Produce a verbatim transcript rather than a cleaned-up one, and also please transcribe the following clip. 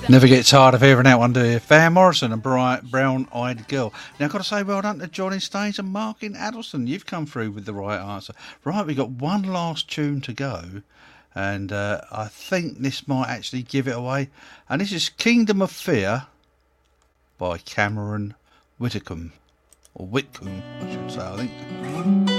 Never get tired of hearing that one, do you? Van Morrison and Bright Brown Eyed Girl. Now, I've got to say well done to Johnny Staines and Markin Adelson. You've come through with the right answer. Right, we've got one last tune to go, and uh, I think this might actually give it away. And this is Kingdom of Fear by Cameron Whitcomb. Or Whitcomb, I should say, I think.